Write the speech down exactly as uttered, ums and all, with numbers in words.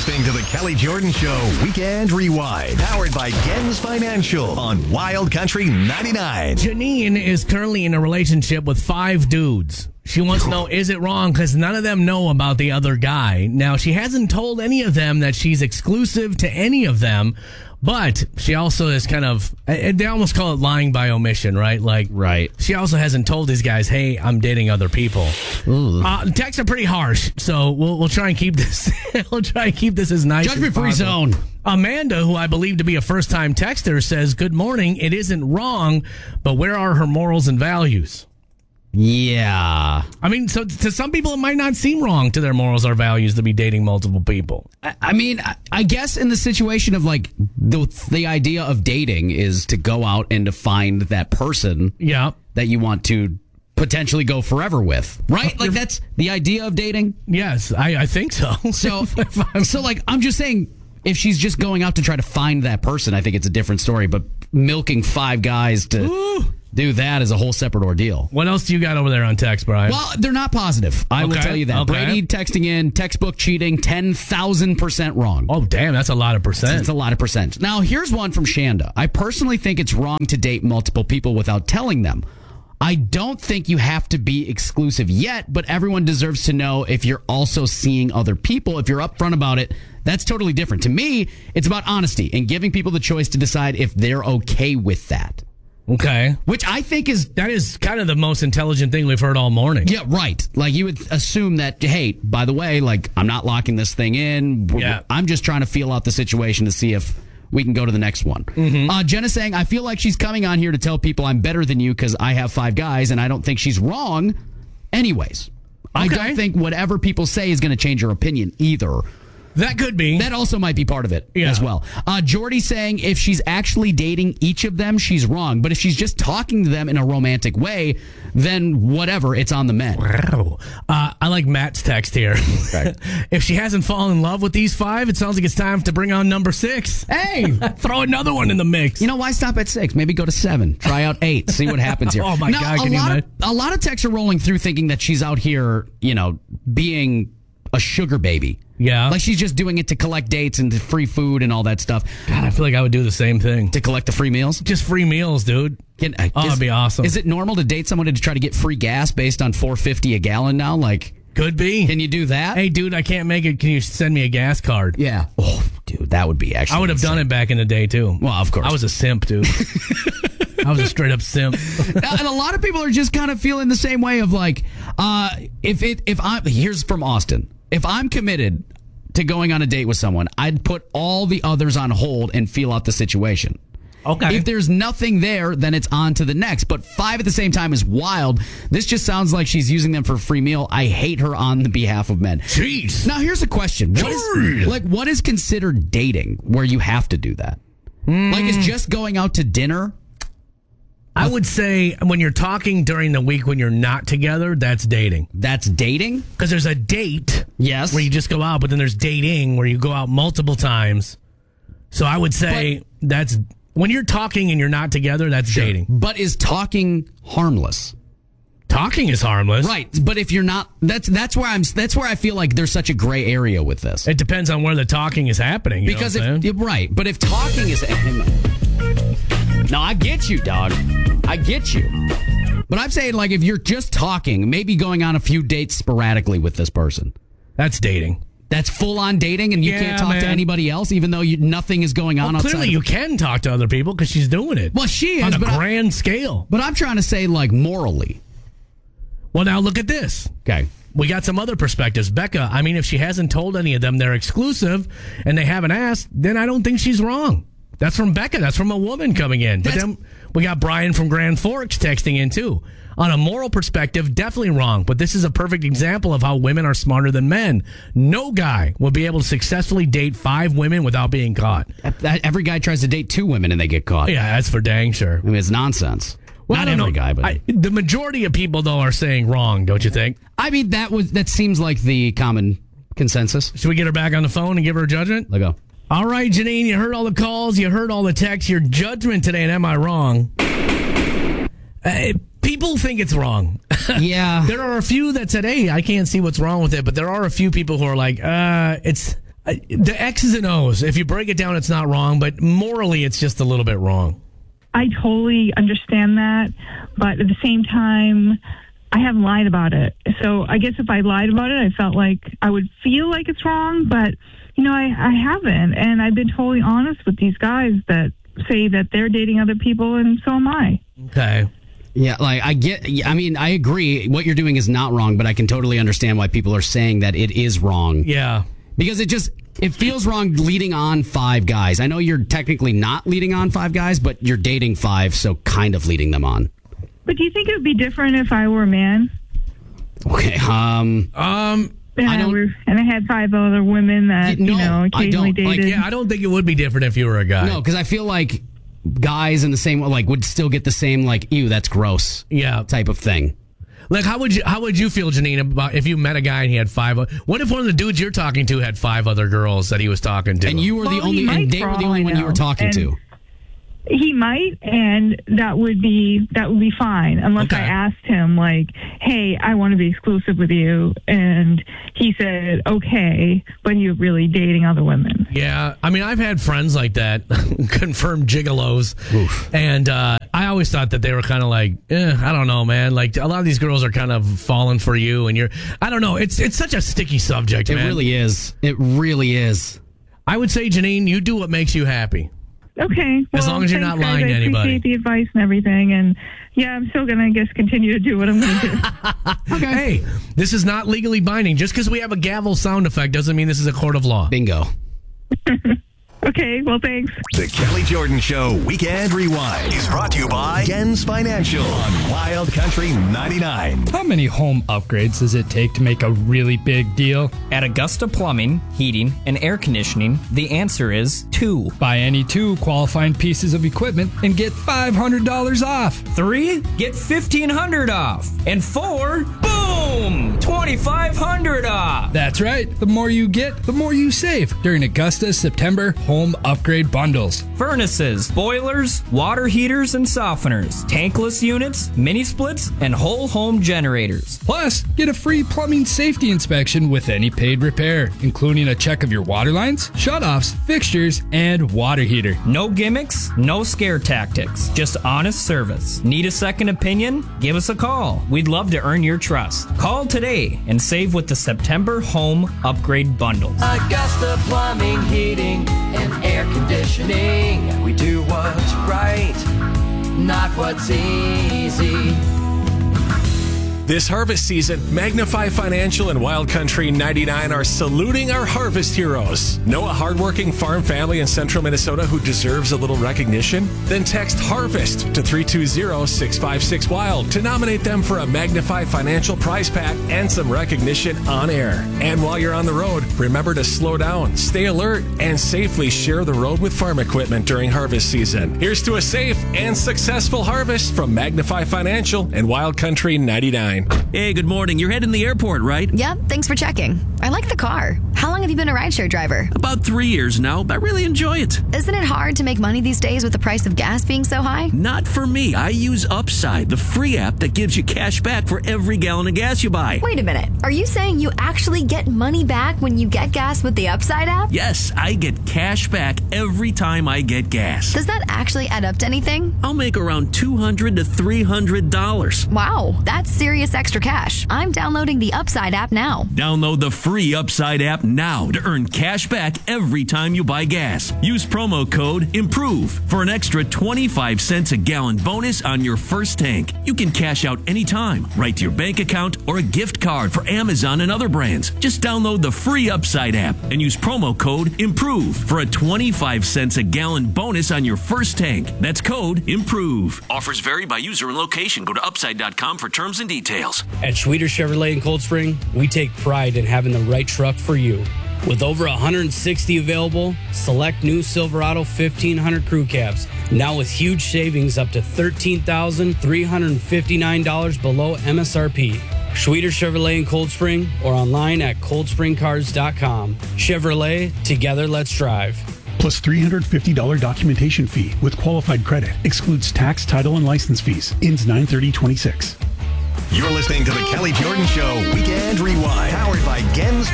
listening to the Kelly Jordan Show Weekend Rewind, powered by Gens Financial on Wild Country ninety-nine. Janine is currently in a relationship with five dudes. She wants to know, is it wrong? Because none of them know about the other guy. Now, she hasn't told any of them that she's exclusive to any of them, but she also is kind of, they almost call it lying by omission, right? Like, right. She also hasn't told these guys, hey, I'm dating other people. Uh, texts are pretty harsh, so we'll we'll try and keep this, we'll try and keep this as nice as Judgment free possible. zone. Amanda, who I believe to be a first-time texter, says, good morning. It isn't wrong, but where are her morals and values? Yeah. I mean, so to some people, it might not seem wrong to their morals or values to be dating multiple people. I, I mean, I, I guess in the situation of like the the idea of dating is to go out and to find that person Yeah. that you want to potentially go forever with, right? Like that's the idea of dating. Yes, I, I think so. So, so like I'm just saying, if she's just going out to try to find that person, I think it's a different story. But milking five guys to Ooh. do that is a whole separate ordeal. What else do you got over there on text, Brian? Well, they're not positive. I will Okay, tell you that. okay. Brady texting in, textbook cheating, ten thousand percent wrong. Oh, damn, that's a lot of percent. It's a lot of percent. Now, here's one from Shanda. I personally think it's wrong to date multiple people without telling them. I don't think you have to be exclusive yet, but everyone deserves to know if you're also seeing other people. If you're upfront about it, that's totally different. To me, it's about honesty and giving people the choice to decide if they're okay with that. Okay. Which I think is... That is kind of the most intelligent thing we've heard all morning. Yeah, right. Like, you would assume that, hey, by the way, like, I'm not locking this thing in. Yeah. I'm just trying to feel out the situation to see if we can go to the next one. Mm-hmm. Uh, Jenna's saying, I feel like she's coming on here to tell people I'm better than you because I have five guys, and I don't think she's wrong anyways. I Okay. don't think whatever people say is going to change her opinion either. That could be. That also might be part of it Yeah. as well. Uh, Jordy saying if she's actually dating each of them, she's wrong. But if she's just talking to them in a romantic way, then whatever, it's on the men. Wow. Uh, I like Matt's text here. Okay. If she hasn't fallen in love with these five, it sounds like it's time to bring on number six. Hey! Throw another one in the mix. You know, why stop at six? Maybe go to seven. Try out eight. See what happens here. Oh, my now, God, A can you lot, of, imagine? a lot of texts are rolling through thinking that she's out here, you know, being a sugar baby. Yeah. Like she's just doing it to collect dates and to free food and all that stuff. God, I feel like I would do the same thing. To collect the free meals? Just free meals, dude. Can, uh, Oh, is, that'd be awesome. Is it normal to date someone to try to get free gas based on four fifty a gallon now? Like, Could be. can you do that? Hey, dude, I can't make it. Can you send me a gas card? Yeah. Oh, dude, that would be actually I would have done it back in the day, too. Well, of course. I was a simp, dude. I was a straight up simp. And a lot of people are just kind of feeling the same way of like, uh, if it, if I'm, here's from Austin. If I'm committed to going on a date with someone, I'd put all the others on hold and feel out the situation. Okay. If there's nothing there, then it's on to the next. But five at the same time is wild. This just sounds like she's using them for a free meal. I hate her on the behalf of men. Jeez. Now, here's a question. What is, like, what is considered dating where you have to do that? Mm. Like, is just going out to dinner? I would say when you're talking during the week when you're not together, that's dating. That's dating? Because there's a date Yes. where you just go out, but then there's dating where you go out multiple times. So I would say that's when you're talking and you're not together, that's dating. But is talking harmless? Talking is harmless. Right, but if you're not, that's that's where I'm. That's where I feel like there's such a gray area with this. It depends on where the talking is happening. You Because know what I'm if saying? yeah, right, but if talking is, no, I get you, dog. I get you. But I'm saying like if you're just talking, maybe going on a few dates sporadically with this person, that's dating. that's full on dating, and you Yeah, can't talk to man. anybody else, even though you, nothing is going on Well, outside. clearly, of- you can talk to other people because she's doing it. Well, she is, on a but I- grand scale. But I'm trying to say like morally. Well, now look at this. Okay. We got some other perspectives. Becca, I mean, if she hasn't told any of them they're exclusive and they haven't asked, then I don't think she's wrong. That's from Becca. That's from a woman coming in. But That's- then we got Brian from Grand Forks texting in, too. On a moral perspective, definitely wrong. But this is a perfect example of how women are smarter than men. No guy will be able to successfully date five women without being caught. Every guy tries to date two women and they get caught. Yeah, that's for dang sure. I mean, it's nonsense. Well, Not I don't every know. guy, but I, the majority of people, though, are saying wrong, don't you think? I mean that was that seems like the common consensus. Should we get her back on the phone and give her a judgment? Let go. All right, Janine, you heard all the calls, you heard all the texts. Your judgment today, and am I wrong? Uh, people think it's wrong. Yeah. There are a few that said, hey, I can't see what's wrong with it, but there are a few people who are like, uh, it's I, the X's and O's, if you break it down, it's not wrong, but morally, it's just a little bit wrong. I totally understand that, but at the same time, I haven't lied about it. So I guess if I lied about it, I felt like I would feel like it's wrong, but, you know, I, I haven't. And I've been totally honest with these guys that say that they're dating other people, and so am I. Okay. Yeah, like I get, I mean, I agree. What you're doing is not wrong, but I can totally understand why people are saying that it is wrong. Yeah. Because it just, it feels wrong leading on five guys. I know you're technically not leading on five guys, but you're dating five, so kind of leading them on. But do you think it would be different if I were a man? Okay, um... Um... And I I, don't, were, and I had five other women that, no, you know, occasionally I don't. dated. Like, Yeah, I don't think it would be different if you were a guy. No, because I feel like guys in the same, like, would still get the same, like, ew, that's gross. Yeah. Type of thing. Like, how would you how would you feel, Janine, about if you met a guy and he had five? What if one of the dudes you're talking to had five other girls that he was talking to? And you were Well, the he only, might, and they for were the all only I one you were know. talking And to. He might, and that would be that would be fine, unless Okay. I asked him, like, hey, I want to be exclusive with you. And he said, okay, but you're really dating other women. Yeah, I mean, I've had friends like that, confirmed gigolos, Oof. and uh, I always thought that they were kind of like, eh, I don't know, man. Like a lot of these girls are kind of falling for you, and you're, I don't know. It's it's such a sticky subject, It man. really is. It really is. I would say, Janine, you do what makes you happy. Okay. As well, long as you're thanks, not lying guys. to I anybody. appreciate the advice and everything. And yeah, I'm still going to, I guess, continue to do what I'm going to do. Okay. Hey, this is not legally binding. Just because we have a gavel sound effect doesn't mean this is a court of law. Bingo. Okay, well, thanks. The Kelly Jordan Show Weekend Rewind is brought to you by Gens Financial on Wild Country ninety-nine. How many home upgrades does it take to make a really big deal? At Augusta Plumbing, Heating, and Air Conditioning, the answer is two. Buy any two qualifying pieces of equipment and get five hundred dollars off. Three, get fifteen hundred dollars off. And four, boom, twenty-five hundred dollars off. That's right. The more you get, the more you save during Augusta's September home upgrade bundles. Furnaces, boilers, water heaters and softeners, tankless units, mini splits, and whole home generators. Plus, get a free plumbing safety inspection with any paid repair, including a check of your water lines, shutoffs, fixtures, and water heater. No gimmicks, no scare tactics, just honest service. Need a second opinion? Give us a call. We'd love to earn your trust. Call today and save with the September home upgrade bundles. Augusta Plumbing, Heating, and Air Conditioning. We do what's right, not what's easy. This harvest season, Magnify Financial and Wild Country ninety-nine are saluting our harvest heroes. Know a hardworking farm family in central Minnesota who deserves a little recognition? Then text HARVEST to three two zero, six five six, WILD to nominate them for a Magnify Financial prize pack and some recognition on air. And while you're on the road, remember to slow down, stay alert, and safely share the road with farm equipment during harvest season. Here's to a safe and successful harvest from Magnify Financial and Wild Country ninety-nine. Hey, good morning. You're heading to the airport, right? Yep, thanks for checking. I like the car. How long have you been a rideshare driver? About three years now. I really enjoy it. Isn't it hard to make money these days with the price of gas being so high? Not for me. I use Upside, the free app that gives you cash back for every gallon of gas you buy. Wait a minute. Are you saying you actually get money back when you get gas with the Upside app? Yes, I get cash back every time I get gas. Does that actually add up to anything? I'll make around two hundred to three hundred dollars. Wow, that's serious extra cash. I'm downloading the Upside app now. Download the free Upside app now to earn cash back every time you buy gas. Use promo code IMPROVE for an extra twenty-five cents a gallon bonus on your first tank. You can cash out anytime, right to your bank account or a gift card for Amazon and other brands. Just download the free Upside app and use promo code IMPROVE for a twenty-five cents a gallon bonus on your first tank. That's code IMPROVE. Offers vary by user and location. Go to upside dot com for terms and details. At Schweter Chevrolet in Cold Spring, we take pride in having the right truck for you. With over one hundred sixty available, select new Silverado fifteen hundred crew cabs. Now with huge savings up to thirteen thousand three hundred fifty-nine dollars below M S R P. Schweter Chevrolet in Cold Spring or online at cold spring cars dot com. Chevrolet, together let's drive. Plus three hundred fifty dollars documentation fee with qualified credit. Excludes tax, title, and license fees. Ends nine thirty twenty-six. You're listening to the Kelly Jordan Show Weekend Rewind, powered by Gens